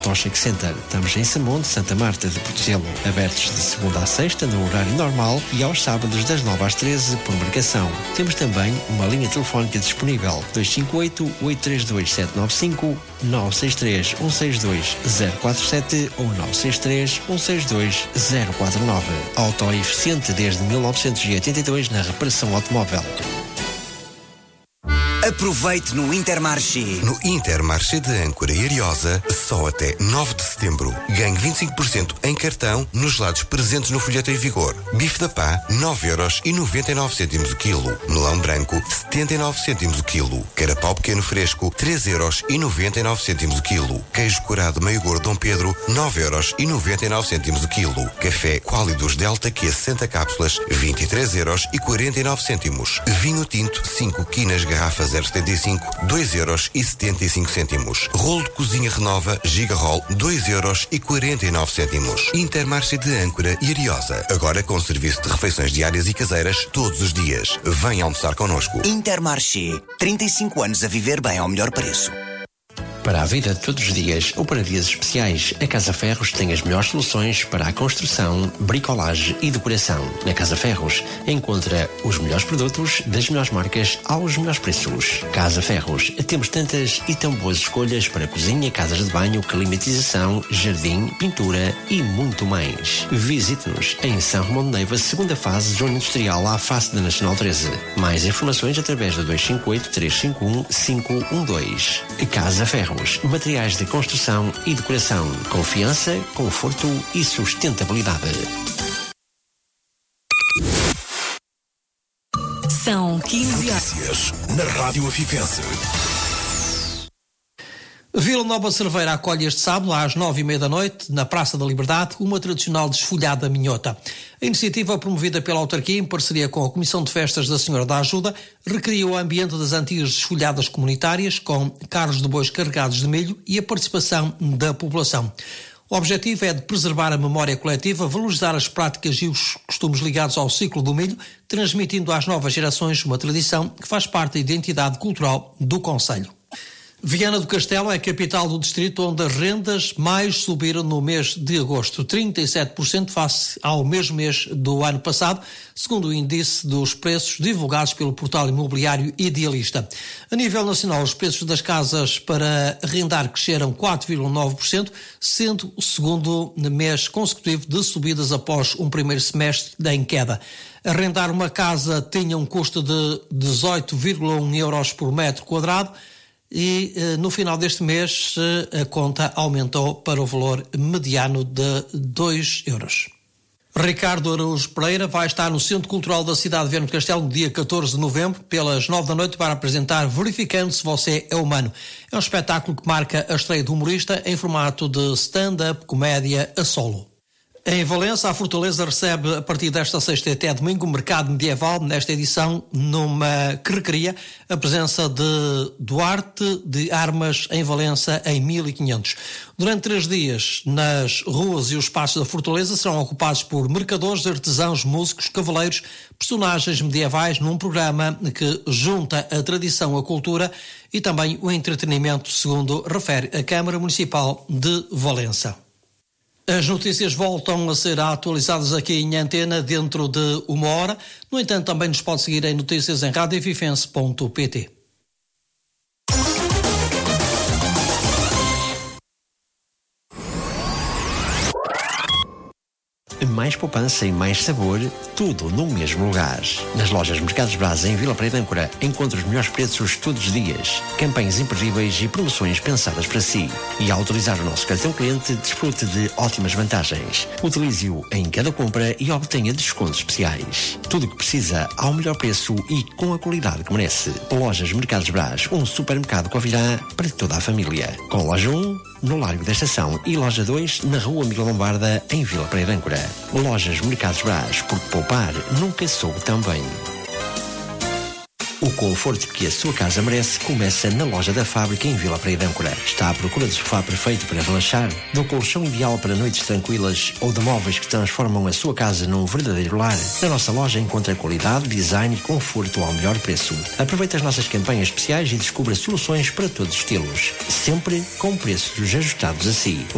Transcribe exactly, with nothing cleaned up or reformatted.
Toshik Center. Estamos em Samonte, Santa Marta de Portocelo. Abertos de segunda a sexta no horário normal e aos sábados das nove às treze por marcação. Temos também uma linha telefónica disponível dois cinco oito, oito três dois, sete nove cinco, nove seis três, um seis dois, zero quatro sete ou nove seis três, um seis dois, zero quatro nove. Auto eficiente desde mil novecentos e oitenta e dois na reparação automóvel. Aproveite no Intermarché. No Intermarché de Âncora e Ariosa, só até nove de setembro. Ganhe vinte e cinco por cento em cartão nos gelados presentes no folheto em vigor. Bife da pá, nove euros e noventa e nove cêntimos o quilo. Melão branco, setenta e nove cêntimos o quilo. Carapau pequeno fresco, três euros e noventa e nove cêntimos o quilo. Queijo curado meio gordo Dom Pedro, nove euros e noventa e nove cêntimos o quilo. Café Quálidos Delta Q sessenta cápsulas, vinte e três euros e quarenta e nove cêntimos. Vinho tinto, cinco quinas garrafas zero setenta e cinco, dois euros e setenta e cinco cêntimos. Rolo de cozinha Renova Gigarol, dois euros e quarenta e nove cêntimos. Intermarché de Âncora e Ariosa. Agora com serviço de refeições diárias e caseiras todos os dias. Venha almoçar connosco. Intermarché. trinta e cinco anos a viver bem ao melhor preço. Para a vida de todos os dias ou para dias especiais, a Casa Ferros tem as melhores soluções para a construção, bricolagem e decoração. Na Casa Ferros encontra os melhores produtos das melhores marcas aos melhores preços. Casa Ferros, temos tantas e tão boas escolhas para cozinha, casas de banho, climatização, jardim, pintura e muito mais. Visite-nos em São Romão de Neiva, segunda fase, zona industrial, à face da Nacional treze. Mais informações através do dois cinco oito, três cinco um, cinco um dois. Casa Ferros. Materiais de construção e decoração. Confiança, conforto e sustentabilidade. São quinze horas na Rádio Afifense. Vila Nova Cerveira acolhe este sábado às nove e meia da noite, na Praça da Liberdade, uma tradicional desfolhada minhota. A iniciativa, promovida pela autarquia em parceria com a Comissão de Festas da Senhora da Ajuda, recria o ambiente das antigas desfolhadas comunitárias, com carros de bois carregados de milho e a participação da população. O objetivo é de preservar a memória coletiva, valorizar as práticas e os costumes ligados ao ciclo do milho, transmitindo às novas gerações uma tradição que faz parte da identidade cultural do concelho. Viana do Castelo é a capital do distrito onde as rendas mais subiram no mês de agosto, trinta e sete por cento face ao mesmo mês do ano passado, segundo o índice dos preços divulgados pelo portal imobiliário Idealista. A nível nacional, os preços das casas para arrendar cresceram quatro vírgula nove por cento, sendo o segundo mês consecutivo de subidas após um primeiro semestre em queda. Arrendar uma casa tinha um custo de dezoito vírgula um euros por metro quadrado, e no final deste mês a conta aumentou para o valor mediano de dois euros. Ricardo Araújo Pereira vai estar no Centro Cultural da cidade de Viana do Castelo no dia catorze de novembro, pelas nove da noite, para apresentar Verificando se Você é Humano. É um espetáculo que marca a estreia do humorista em formato de stand-up, comédia a solo. Em Valença, a Fortaleza recebe a partir desta sexta até domingo o Mercado Medieval, nesta edição numa que recria a presença de Duarte de Armas em Valença em mil e quinhentos. Durante três dias, nas ruas e os espaços da Fortaleza serão ocupados por mercadores, artesãos, músicos, cavaleiros, personagens medievais, num programa que junta a tradição, a cultura e também o entretenimento, segundo refere a Câmara Municipal de Valença. As notícias voltam a ser atualizadas aqui em antena dentro de uma hora. No entanto, também nos pode seguir em notícias em rádio afifense ponto pt. Mais poupança e mais sabor, tudo no mesmo lugar. Nas lojas Mercados Brás em Vila Praia de Âncora, encontra os melhores preços todos os dias, campanhas imperdíveis e promoções pensadas para si. E ao utilizar o nosso cartão cliente, desfrute de ótimas vantagens. Utilize-o em cada compra e obtenha descontos especiais. Tudo o que precisa ao melhor preço e com a qualidade que merece. Lojas Mercados Brás, um supermercado Covirá para toda a família. Com loja um, no Largo da Estação, e loja dois, na Rua Miguel Lombarda, em Vila Praia de Âncora. Lojas Mercados Brás, porque poupar nunca soube tão bem. O conforto que a sua casa merece começa na loja da Fábrica em Vila Praia de Âncora. Está à procura do sofá perfeito para relaxar, do colchão ideal para noites tranquilas ou de móveis que transformam a sua casa num verdadeiro lar? Na nossa loja encontra qualidade, design e conforto ao melhor preço. Aproveite as nossas campanhas especiais e descubra soluções para todos os estilos, sempre com preços ajustados a si.